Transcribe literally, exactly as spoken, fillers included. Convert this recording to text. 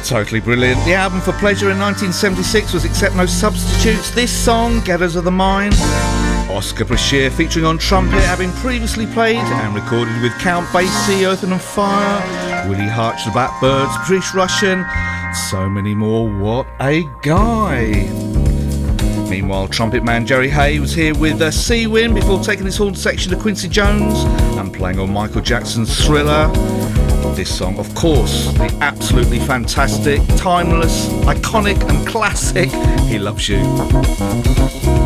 Totally brilliant. The album For Pleasure in nineteen seventy-six was Accept No Substitutes. This song, Ghettos of the Mind, Oscar Brashear featuring on trumpet, having previously played and recorded with Count Basie, Earth and Fire, Willie Hutch, the Blackbirds, British Russian, so many more. What a guy. Meanwhile, trumpet man Jerry Hay was here with uh, Sea Wind before taking his horn section to Quincy Jones and playing on Michael Jackson's Thriller. This song, of course, the absolutely fantastic, timeless, iconic and classic He Loves You.